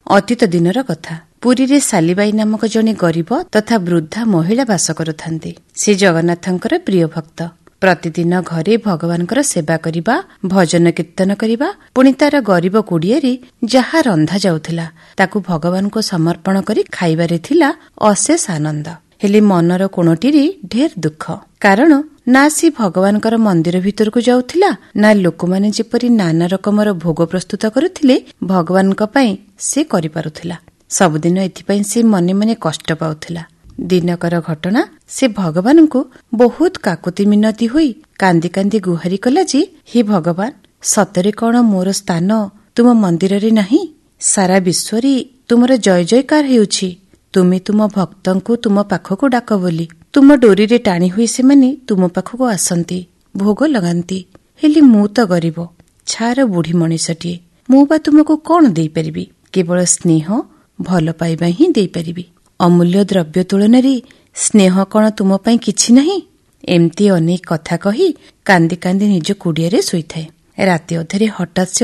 ଅତୀତ ଦିନର କଥା। ପୁରୀରେ ସାଲିବାଇ ନାମକ ଜଣେ ଗରିବ ତଥା ବୃଦ୍ଧା ମହିଳା ବାସ କରୁଥାନ୍ତି। ସେ ଜଗନ୍ନାଥଙ୍କର ପ୍ରିୟ ଭକ୍ତ। ପ୍ରତିଦିନ ଘରେ ଭଗବାନଙ୍କର ସେବା କରିବା, ଭଜନ କୀର୍ତ୍ତନ କରିବା, ପୁଣି ତାର ଗରିବ କୁଡ଼ିଆରେ ଯାହା ରନ୍ଧା ଯାଉଥିଲା ତାକୁ ଭଗବାନଙ୍କୁ ସମର୍ପଣ କରି ଖାଇବାରେ ଥିଲା ଅଶେଷ ଆନନ୍ଦ। ହେଲେ ମନର କୋଣଟିରେ ଢେର ଦୁଃଖ। କାରଣ ନା ସେ ଭଗବାନଙ୍କର ମନ୍ଦିର ଭିତରକୁ ଯାଉଥିଲା, ନା ଲୋକମାନେ ଯେପରି ନାନା ରକମର ଭୋଗ ପ୍ରସ୍ତୁତ କରୁଥିଲେ ଭଗବାନଙ୍କ ପାଇଁ ସେ କରିପାରୁଥିଲା। ସବୁଦିନ ଏଥିପାଇଁ ସେ ମନେ ମନେ କଷ୍ଟ ପାଉଥିଲା। ଦିନକର ଘଟଣା, ସେ ଭଗବାନଙ୍କୁ ବହୁତ କାକୁତି ମିନତି ହୋଇ କାନ୍ଦି କାନ୍ଦି ଗୁହାରି କଲା ଯେ, ହେ ଭଗବାନ, ସତରେ କଣ ମୋର ସ୍ଥାନ ତୁମ ମନ୍ଦିରରେ ନାହିଁ? ସାରା ବିଶ୍ୱରେ ତୁମର ଜୟ ଜୟକାର ହେଉଛି। ତୁମେ ତୁମ ଭକ୍ତଙ୍କୁ ତୁମ ପାଖକୁ ଡାକ ବୋଲି। ତୁମ ଡୋରିରେ ଟାଣି ହୋଇ ସେମାନେ ତୁମ ପାଖକୁ ଆସନ୍ତି, ଭୋଗ ଲଗାନ୍ତି। ହେଲେ ମୁଁ ତ ଗରିବ, ଛାର ବୁଢ଼ୀ ମଣିଷଟିଏ। ମୁଁ ବା ତୁମକୁ କଣ ଦେଇପାରିବି? କେବଳ ସ୍ନେହ, ଭଲ ପାଇବା ହିଁ ଦେଇପାରିବି। ଅମୂଲ୍ୟ ଦ୍ରବ୍ୟ ତୁଳନାରେ ସ୍ନେହ କଣ ତୁମ ପାଇଁ କିଛି ନାହିଁ? ଏମିତି ଅନେକ କଥା କହି କାନ୍ଦି କାନ୍ଦି ନିଜ କୁଡ଼ିଆରେ ଶୋଇଥାଏ। ରାତି ଅଧରେ ହଠାତ୍ ସେ